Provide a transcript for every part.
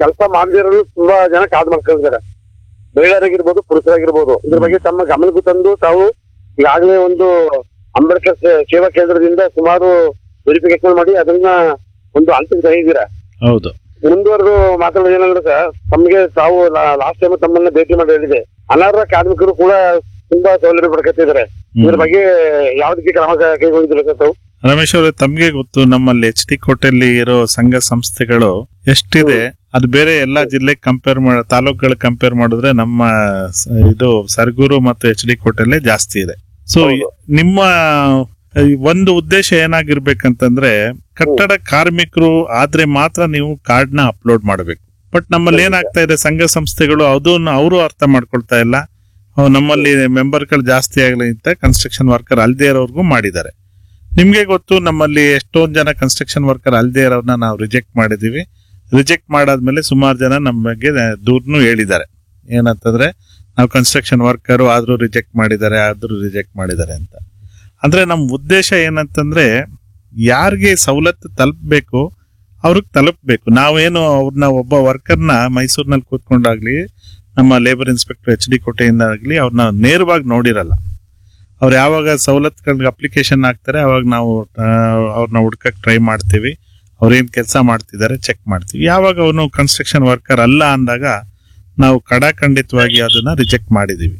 ಕೆಲಸ ಮಾಡದಿರೋರು ತುಂಬಾ ಜನ ಕಾದು ಮಾಡ್ಕೊಂಡಿದ್ದಾರೆ, ಮಹಿಳೆಯರಾಗಿರ್ಬೋದು ಪುರುಷರಾಗಿರ್ಬೋದು. ಇದ್ರ ಬಗ್ಗೆ ತಮ್ಮ ಗಮನಕ್ಕೂ ತಂದು ತಾವು ಈಗಾಗಲೇ ಒಂದು ಅಂಬೇಡ್ಕರ್ ಸೇವಾ ಕೇಂದ್ರದಿಂದ ಸುಮಾರು ವೆರಿಫಿಕೇಶನ್ ಮಾಡಿ ಅದನ್ನ ಒಂದು ಹಂತಕ್ಕೆ ತಂದಿದ್ದೀರಾ. ಹೌದು. ಮುಂದುವರೆದು ಮಾತಾಡೋದು ಏನಂದ್ರೆ ಸರ್, ತಮಗೆ ತಾವು ಲಾಸ್ಟ್ ಟೈಮ್ ತಮ್ಮನ್ನ ಭೇಟಿ ಮಾಡಿ ಹೇಳಿದೆ, ಅನರ್ಹ ಕಾರ್ಮಿಕರು ಕೂಡ ತುಂಬಾ ಸೌಲಭ್ಯ ಪಡ್ಕೊತಿದ್ದಾರೆ. ಇದ್ರ ಬಗ್ಗೆ ಯಾವ್ದಕ್ಕೆ ಕ್ರಮ ಕೈಗೊಂಡಿದ್ದೀರಾ ಸರ್ ತಾವು? ರಮೇಶ್ ಅವರೇ, ತಮ್ಗೆ ಗೊತ್ತು ನಮ್ಮಲ್ಲಿ HD ಕೋಟೆಯಲ್ಲಿ ಇರೋ ಸಂಘ ಸಂಸ್ಥೆಗಳು ಎಷ್ಟಿದೆ, ಅದು ಬೇರೆ ಎಲ್ಲಾ ಜಿಲ್ಲೆ ತಾಲೂಕುಗಳು ಕಂಪೇರ್ ಮಾಡಿದ್ರೆ ನಮ್ಮ ಇದು ಸರಗೂರು ಮತ್ತು HD ಕೋಟೆಲ್ಲೇ ಜಾಸ್ತಿ ಇದೆ. ಸೊ ನಿಮ್ಮ ಒಂದು ಉದ್ದೇಶ ಏನಾಗಿರ್ಬೇಕಂತಂದ್ರೆ, ಕಟ್ಟಡ ಕಾರ್ಮಿಕರು ಆದ್ರೆ ಮಾತ್ರ ನೀವು ಕಾರ್ಡ್ ನ ಅಪ್ಲೋಡ್ ಮಾಡಬೇಕು. ಬಟ್ ನಮ್ಮಲ್ಲಿ ಏನಾಗ್ತಾ ಇದೆ, ಸಂಘ ಸಂಸ್ಥೆಗಳು ಅದನ್ನ ಅವರು ಅರ್ಥ ಮಾಡ್ಕೊಳ್ತಾ ಇಲ್ಲ. ನಮ್ಮಲ್ಲಿ ಮೆಂಬರ್ಗಳು ಜಾಸ್ತಿ ಆಗಲಿ ಅಂತ ಕನ್ಸ್ಟ್ರಕ್ಷನ್ ವರ್ಕರ್ ಅಲ್ದೇ ಇರೋರ್ಗೂ ಮಾಡಿದ್ದಾರೆ. ನಿಮ್ಗೆ ಗೊತ್ತು, ನಮ್ಮಲ್ಲಿ ಎಷ್ಟೊಂದು ಜನ ಕನ್ಸ್ಟ್ರಕ್ಷನ್ ವರ್ಕರ್ ಅಲ್ದೇ ಇರೋರ್ನ ನಾವು ರಿಜೆಕ್ಟ್ ಮಾಡಿದೀವಿ. ರಿಜೆಕ್ಟ್ ಮಾಡಾದ್ಮೇಲೆ ಸುಮಾರು ಜನ ನಮ್ಮ ಬಗ್ಗೆ ದೂರನು ಹೇಳಿದ್ದಾರೆ. ಏನಂತಂದ್ರೆ, ನಾವು ಕನ್ಸ್ಟ್ರಕ್ಷನ್ ವರ್ಕರು ಆದ್ರೂ ರಿಜೆಕ್ಟ್ ಮಾಡಿದ್ದಾರೆ ಅಂತ. ಅಂದ್ರೆ ನಮ್ಮ ಉದ್ದೇಶ ಏನಂತಂದ್ರೆ, ಯಾರಿಗೆ ಸವಲತ್ತು ತಲುಪಬೇಕು ಅವ್ರಿಗೆ ತಲುಪಬೇಕು. ನಾವೇನು ಅವ್ರನ್ನ ಒಬ್ಬ ವರ್ಕರ್ನ ಮೈಸೂರಿನಲ್ಲಿ ಕೂತ್ಕೊಂಡಾಗ್ಲಿ, ನಮ್ಮ ಲೇಬರ್ ಇನ್ಸ್ಪೆಕ್ಟರ್ HD ಕೋಟೆಯಿಂದ ಆಗ್ಲಿ ಅವ್ರನ್ನ ನೇರವಾಗಿ ನೋಡಿರಲ್ಲ. ಅವ್ರು ಯಾವಾಗ ಸವಲತ್ತುಗಳಿಗೆ ಅಪ್ಲಿಕೇಶನ್ ಹಾಕ್ತಾರೆ ಅವಾಗ ನಾವು ಅವ್ರನ್ನ ಹುಡ್ಕಕ್ ಟ್ರೈ ಮಾಡ್ತೀವಿ. ಅವ್ರೇನ್ ಕೆಲಸ ಮಾಡ್ತಿದ್ದಾರೆ ಚೆಕ್ ಮಾಡ್ತೀವಿ. ಯಾವಾಗ ಅವನು ಕನ್ಸ್ಟ್ರಕ್ಷನ್ ವರ್ಕರ್ ಅಲ್ಲ ಅಂದಾಗ ನಾವು ಖಂಡಿತವಾಗಿ ಅದನ್ನ ರಿಜೆಕ್ಟ್ ಮಾಡಿದೀವಿ.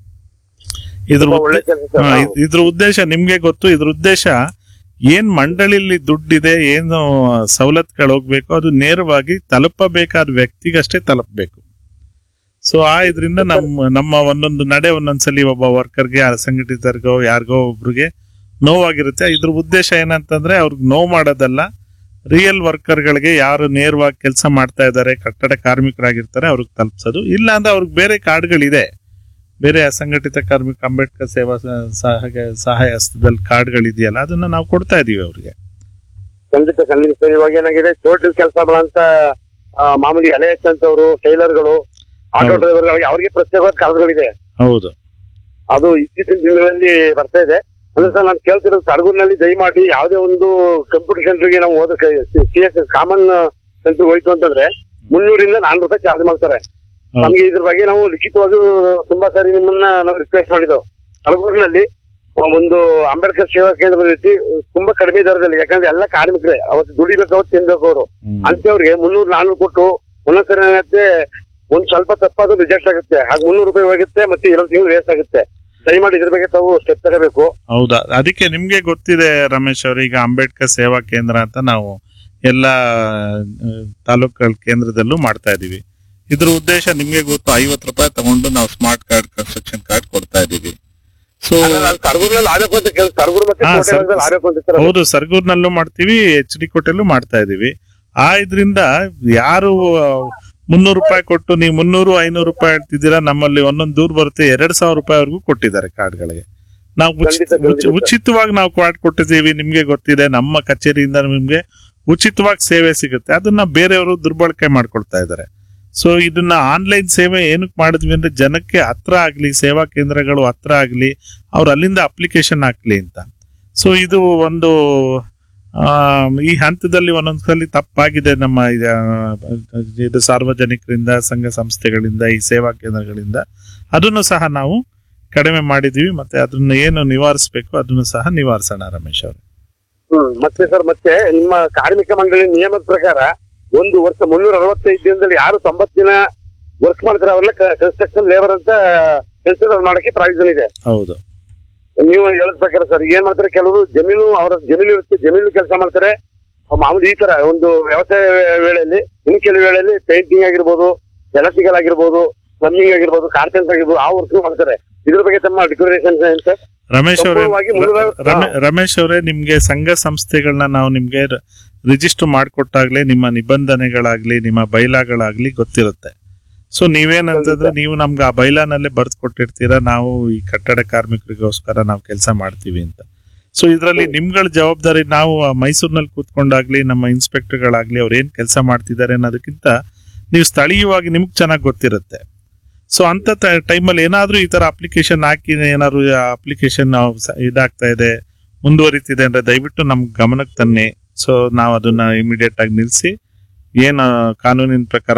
ಇದ್ರ ಉದ್ದೇಶ ನಿಮ್ಗೆ ಗೊತ್ತು. ಇದ್ರ ಉದ್ದೇಶ ಏನ್ ಮಂಡಳಿಲಿ ದುಡ್ಡಿದೆ, ಏನು ಸವಲತ್ತುಗಳು ಹೋಗ್ಬೇಕು, ಅದು ನೇರವಾಗಿ ತಲುಪಬೇಕಾದ ವ್ಯಕ್ತಿಗಷ್ಟೇ ತಲುಪಬೇಕು. ಸೊ ಇದರಿಂದ ನಮ್ಮ ಒಂದೊಂದು ನಡೆ ಒಂದೊಂದ್ಸಲಿ ಒಬ್ಬ ವರ್ಕರ್ಗೆ, ಅಸಂಘಟಿತರಿಗೋ ಯಾರಿಗೋ ಒಬ್ರಿಗೆ ನೋವಾಗಿರುತ್ತೆ. ಇದ್ರ ಉದ್ದೇಶ ಏನಂತಂದ್ರೆ, ಅವ್ರಿಗೆ ನೋವು ಮಾಡೋದಲ್ಲ, ರಿಯಲ್ ವರ್ಕರ್ಗಳಿಗೆ ಯಾರು ನೇರವಾಗಿ ಕೆಲಸ ಮಾಡ್ತಾ ಇದ್ದಾರೆ, ಕಟ್ಟಡ ಕಾರ್ಮಿಕರಾಗಿರ್ತಾರೆ, ಅವ್ರಿಗೆ ತಲುಪಿಸೋದು. ಇಲ್ಲ ಅಂದ್ರೆ ಅವ್ರಿಗೆ ಬೇರೆ ಕಾರ್ಡ್ಗಳಿದೆ, ಬೇರೆ ಅಸಂಘಟಿತ ಕಾರ್ಮಿಕ ಅಂಬೇಡ್ಕರ್ ಸೇವಾ ಸಹಾಯ ಹಸ್ತದಲ್ಲಿ ಕಾರ್ಡ್ಗಳಿದೆಯಲ್ಲ, ಅದನ್ನ ನಾವು ಕೊಡ್ತಾ ಇದೀವಿ ಅವ್ರಿಗೆ. ಖಂಡಿತ ಇವಾಗ ಏನಾಗಿದೆ, ಟೋಟಲ್ ಕೆಲಸ ಮಾಡಂತ ಮಾಮೂಲಿ ಎಲೆ ಹಚ್ಚಂತವ್ರು, ಟೈಲರ್ಗಳು, ಆಟೋ ಡ್ರೈವರ್ಗಳಿಗೆ ಅವ್ರಿಗೆ ಪ್ರತ್ಯೇಕವಾದ ಕಾರ್ಡ್ಗಳಿದೆ. ಹೌದು, ಅದು ಇತ್ತೀಚಿನ ದಿನಗಳಲ್ಲಿ ಬರ್ತಾ ಇದೆ. ಅಂದ್ರೆ ಸರ್, ನಾನು ಕೇಳ್ತಿರೋದು, ಸರಗೂರಿನಲ್ಲಿ ದಯಮಾಡಿ ಯಾವುದೇ ಒಂದು ಕಂಪ್ಯೂಟರ್ ಸೆಂಟರ್ಗೆ ನಾವು ಹೋದಕ್ಕೆ ಕಾಮನ್ ಸೆಂಟರ್ ಹೋಯ್ತು ಅಂತಂದ್ರೆ 300 ರಿಂದ 400 ರೂಪಾಯಿ ಚಾರ್ಜ್ ಮಾಡ್ತಾರೆ. ನಮ್ಗೆ ಇದ್ರ ಬಗ್ಗೆ ನಾವು ಲಿಖಿತವಾಗಿ ತುಂಬಾ ಸಾರಿ ನಿಮ್ಮನ್ನ ನಾವು ರಿಕ್ವೆಸ್ಟ್ ಮಾಡಿದ್ದೆವು. ಸರಗೂರಿನಲ್ಲಿ ಒಂದು ಅಂಬೇಡ್ಕರ್ ಸೇವಾ ಕೇಂದ್ರ ರೀತಿ ತುಂಬಾ ಕಡಿಮೆ ದರದಲ್ಲಿ, ಯಾಕಂದ್ರೆ ಎಲ್ಲ ಕಾರ್ಮಿಕರೇ ಅವತ್ತು ದುಡಿಬೇಕು, ಅವತ್ತು ತಿನ್ಬೇಕು. ಅವರು ಅಂತವ್ರಿಗೆ 300-400 ಕೊಟ್ಟು ಒಂದೊಂದ್ಸರಿ ಏನಾಗುತ್ತೆ, ಒಂದ್ ಸ್ವಲ್ಪ ತಪ್ಪಾದ್ರೂ ರಿಜೆಕ್ಟ್ ಆಗುತ್ತೆ. ಹಾಗೆ 300 ರೂಪಾಯಿ ಹೋಗುತ್ತೆ, ಮತ್ತೆ 2 ತಿಂಗಳು ವೇಸ್ಟ್ ಆಗುತ್ತೆ. ದಯಮಾಡಿ ಇದ್ರ ಬಗ್ಗೆ ತಾವು ಸ್ಟೆಪ್ ತಗೋಬೇಕು. ಹೌದಾ? ಅದಕ್ಕೆ ನಿಮ್ಗೆ ಗೊತ್ತಿದೆ ರಮೇಶ್ ಅವ್ರ, ಈಗ ಅಂಬೇಡ್ಕರ್ ಸೇವಾ ಕೇಂದ್ರ ಅಂತ ನಾವು ಎಲ್ಲಾ ತಾಲೂಕುಗಳ ಕೇಂದ್ರದಲ್ಲೂ ಮಾಡ್ತಾ ಇದೀವಿ. ಇದ್ರ ಉದ್ದೇಶ ನಿಮ್ಗೆ ಗೊತ್ತು, 50 ರೂಪಾಯಿ ತಗೊಂಡು ನಾವು ಸ್ಮಾರ್ಟ್ ಕಾರ್ಡ್, ಕನ್ಸ್ಟ್ರಕ್ಷನ್ ಕಾರ್ಡ್ ಕೊಡ್ತಾ ಇದೀವಿ. ಸೊ ಹೌದು, ಸರಗೂರಿನಲ್ಲೂ ಮಾಡ್ತೀವಿ, HD ಕೋಟೆಲ್ಲೂ ಮಾಡ್ತಾ ಇದೀವಿ. ಇದರಿಂದ ಯಾರು 300 ರೂಪಾಯಿ ಕೊಟ್ಟು, ನೀವು 300-500 ರೂಪಾಯಿ ಹೇಳ್ತಿದ್ದೀರಾ, ನಮ್ಮಲ್ಲಿ ಒಂದೊಂದು ದೂರ ಬರುತ್ತೆ 2000 ರೂಪಾಯಿವರೆಗೂ ಕೊಟ್ಟಿದ್ದಾರೆ ಕಾರ್ಡ್ಗಳಿಗೆ. ನಾವು ಉಚಿತವಾಗಿ ನಾವು ಕಾರ್ಡ್ ಕೊಟ್ಟಿದ್ದೀವಿ. ನಿಮ್ಗೆ ಗೊತ್ತಿದೆ, ನಮ್ಮ ಕಚೇರಿಯಿಂದ ನಿಮ್ಗೆ ಉಚಿತವಾಗಿ ಸೇವೆ ಸಿಗುತ್ತೆ. ಅದನ್ನ ಬೇರೆಯವರು ದುರ್ಬಳಕೆ ಮಾಡ್ಕೊಳ್ತಾ ಇದ್ದಾರೆ. ಸೊ ಇದನ್ನ ಆನ್ಲೈನ್ ಸೇವೆ ಏನಕ್ಕೆ ಮಾಡಿದ್ವಿ ಅಂದ್ರೆ, ಜನಕ್ಕೆ ಹತ್ರ ಆಗ್ಲಿ, ಸೇವಾ ಕೇಂದ್ರಗಳು ಹತ್ರ ಆಗ್ಲಿ, ಅವ್ರು ಅಲ್ಲಿಂದ ಅಪ್ಲಿಕೇಶನ್ ಹಾಕ್ಲಿ ಅಂತ. ಸೊ ಇದು ಒಂದು ಈ ಹಂತದಲ್ಲಿ ಒಂದೊಂದ್ಸಲಿ ತಪ್ಪಾಗಿದೆ ನಮ್ಮ ಇದು ಸಾರ್ವಜನಿಕರಿಂದ, ಸಂಘ ಸಂಸ್ಥೆಗಳಿಂದ, ಈ ಸೇವಾ ಕೇಂದ್ರಗಳಿಂದ. ಅದನ್ನು ಸಹ ನಾವು ಕಡಿಮೆ ಮಾಡಿದೀವಿ. ಮತ್ತೆ ಅದನ್ನ ಏನು ನಿವಾರಿಸಬೇಕು ಅದನ್ನು ಸಹ ನಿವಾರಿಸೋಣ ರಮೇಶ್ ಅವರು. ಮತ್ತೆ ಸರ್, ಮತ್ತೆ ನಿಮ್ಮ ಕಾರ್ಮಿಕ ಮಂಡಳಿ ನಿಯಮದ ಪ್ರಕಾರ 1 ವರ್ಷ 365 ದಿನದಲ್ಲಿ ಯಾರು 90 ದಿನ ವರ್ಕ್ ಮಾಡ್ತಾರೆ ಅವ್ರನ್ನ ಕನ್ಸ್ಟ್ರಕ್ಷನ್ ಲೇಬರ್ ಅಂತ ಕನ್ಸಿಡರ್ ಮಾಡಕ್ಕೆ ಪ್ರಾವಿಷನ್ ಇದೆ. ಹೌದು, ನೀವು ಹೇಳದ್ ಪ್ರಕಾರ ಸರ್, ಏನ್ ಮಾಡ್ತಾರೆ, ಕೆಲವರು ಅವ್ರ ಜಮೀನು ಇರುತ್ತೆ, ಜಮೀನು ಕೆಲಸ ಮಾಡ್ತಾರೆ ಮಾಮೂಲಿ. ಈ ತರ ಒಂದು ವ್ಯವಸಾಯ ವೇಳೆಯಲ್ಲಿ, ಇನ್ನು ಕೆಲವು ವೇಳೆಯಲ್ಲಿ ಪೇಂಟಿಂಗ್ ಆಗಿರ್ಬೋದು, ಎಲೆಕ್ಟ್ರಿಕಲ್ ಆಗಿರ್ಬೋದು, ಪ್ಲಂಬಿಂಗ್ ಆಗಿರ್ಬೋದು, ಕಾರ್ಪೆಂಟರ್ ಆಗಿರ್ಬೋದು, ಆ ವರ್ಕ್ ಮಾಡ್ತಾರೆ. ಇದ್ರ ಬಗ್ಗೆ ತಮ್ಮ ಡಿಕ್ಲರೇಷನ್ ಏನ್ ಸರ್? ರಮೇಶ್ ಅವರೇ, ನಿಮ್ಗೆ ಸಂಘ ಸಂಸ್ಥೆಗಳನ್ನ ನಾವು ನಿಮ್ಗೆ ರಿಜಿಸ್ಟರ್ ಮಾಡಿಕೊಟ್ಟಾಗ್ಲೇ ನಿಮ್ಮ ನಿಬಂಧನೆಗಳಾಗ್ಲಿ, ನಿಮ್ಮ ಬೈಲಾಗಳಾಗ್ಲಿ ಗೊತ್ತಿರುತ್ತೆ. ಸೊ ನೀವೇನಂತಂದ್ರೆ, ನೀವು ನಮ್ಗೆ ಆ ಬೈಲಾನಲ್ಲೇ ಬರ್ದು ಕೊಟ್ಟಿರ್ತೀರಾ, ನಾವು ಈ ಕಟ್ಟಡ ಕಾರ್ಮಿಕರಿಗೋಸ್ಕರ ನಾವು ಕೆಲಸ ಮಾಡ್ತೀವಿ ಅಂತ. ಸೊ ಇದರಲ್ಲಿ ನಿಮ್ಗಳ ಜವಾಬ್ದಾರಿ, ನಾವು ಮೈಸೂರಿನಲ್ಲಿ ಕೂತ್ಕೊಂಡಾಗ್ಲಿ, ನಮ್ಮ ಇನ್ಸ್ಪೆಕ್ಟರ್ಗಳಾಗ್ಲಿ, ಅವ್ರು ಏನ್ ಕೆಲಸ ಮಾಡ್ತಿದ್ದಾರೆ ಅನ್ನೋದಕ್ಕಿಂತ ನೀವು ಸ್ಥಳೀಯವಾಗಿ ನಿಮ್ಗೆ ಚೆನ್ನಾಗಿ ಗೊತ್ತಿರುತ್ತೆ. ಸೊ ಅಂತ ಟೈಮಲ್ಲಿ ಏನಾದ್ರೂ ಈ ತರ ಅಪ್ಲಿಕೇಶನ್ ಹಾಕಿ, ಏನಾದ್ರು ಅಪ್ಲಿಕೇಶನ್ ಇದಾಗ್ತಾ ಇದೆ, ಮುಂದುವರಿತಿದೆ ಅಂದ್ರೆ ದಯವಿಟ್ಟು ನಮ್ ಗಮನಕ್ಕೆ ತನ್ನಿ. ಸೊ ನಾವು ಅದನ್ನ ಇಮಿಡಿಯೇಟ್ ಆಗಿ ನಿಲ್ಸಿ, ಏನು ಕಾನೂನಿನ ಪ್ರಕಾರ